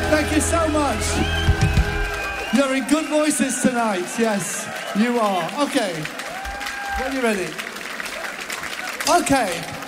Thank you so much. You're in good voices tonight. Yes, you are. Okay. When you're ready. Okay.